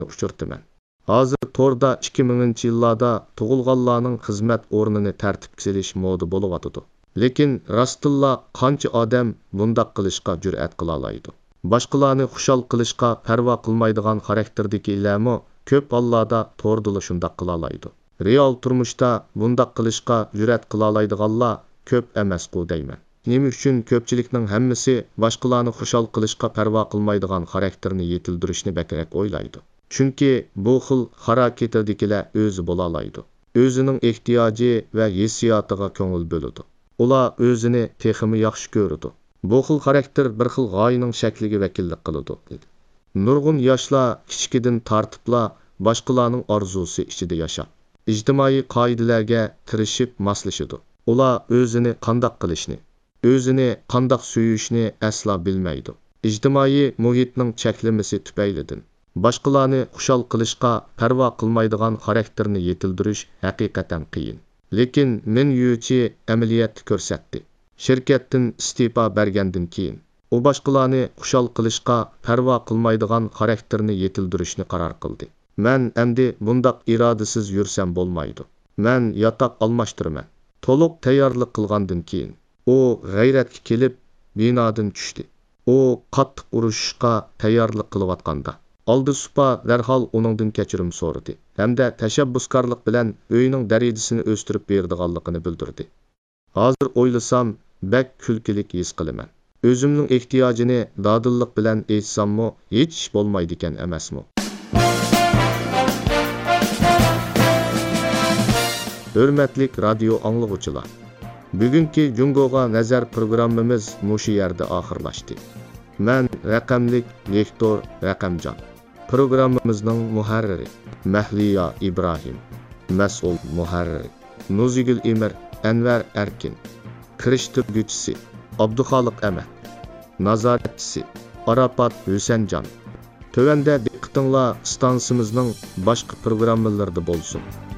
uchurtiman. Hozir torda 2000-yillarda tug'ilganlarning xizmat o'rnini tartibga solish moda bo'lyotidi. Lekin rostilla qancha odam bundaq qilishga jur'at qila oladi? Boshqalarni xushal qilishga parvo qilmaydigan xarakterdagi ilamo ko'p hollarda tordila shundoq qila oladi. Real turmushda bundaq qilishga jur'at qila oladiganlar ko'p emas-ku deyman. Nima uchun ko'pchilikning hammasi boshqalarni xushal qilishga parvo qilmaydigan xarakterni yetildirishni bakrak o'ylaydi. Chunki bu xil xarakterdagilar o'zi bo'la oladi. O'zining ehtiyoji va hissiyotiga ko'ngil bo'ladi. Ular o'zini texmi yaxshi ko'radi. Bu xil xarakter bir xil g'oyaning shakliga vakillik qiladi. Nurg'un yoshlar kichkidan tortibla boshqalarning orzusi ichida yashab, ijtimoiy qoidalarga tirishib moslashadi. Ular o'zini qandoq qilishni, o'zini qandoq suyishni asla bilmaydi. Ijtimoiy muhitning cheklamasi tufaylidan boshqalarni xushal qilishga parvo qilmaydigan xarakterni yetildirish haqiqatan qiyin. Lekin men yuchi amaliyat ko'rsatdi. Shirkatdan istifa bergandan keyin u boshqalarni xushal qilishga parvo qilmaydigan xarakterni yetildirishni qaror qildi. Men endi bundaq irodasiz yursam bo'lmaydi. Men yotoq almashtiraman. To'liq tayyorlik qilgandan keyin u g'ayratga kelib binodan tushdi. U qattiq urushishga tayyorlik qilayotganda Aldı supa dərhal onundan keçirim so'radi hamda tashabbuskorlik bilan uyning darajasini o'stirib berdiganligini bildirdi. Hozir o'ylasam bak kulkilik his qilaman. O'zimning ehtiyojini dadillik bilan aytsammi hech bo'lmaydi ekan emasmi? Hurmatli radio anglag'uchilar, bugungi Jungoga nazar programmamiz mushu yerda oxirlashdi. Men raqamlik lektor Raqamjon. Programmamızның muharriri Mahliya İbrahim, mas'ul muharrir Nuzigül Emir Enver Erkin, kirishtirgüchisi Abduxoliq Ahmad, nazoratchisi Arafat Hüsencan. Tövəndə diqqətinizlər stansiyamızның başqa proqrammalarında bolsun.